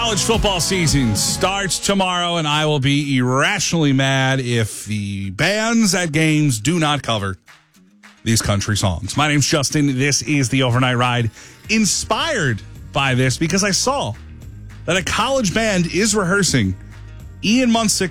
College football season starts tomorrow, and I will be irrationally mad if the bands at games do not cover these country songs. My name's Justin. This is the Overnight Ride, inspired by this because I saw that a college band is rehearsing Ian Munsick